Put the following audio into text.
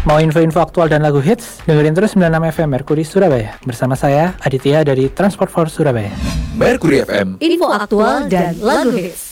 Mau info-info aktual dan lagu hits? Dengerin terus 96 FM Mercury Surabaya. Bersama saya, Aditya dari Transport for Surabaya. Mercury FM. Info aktual dan lagu hits.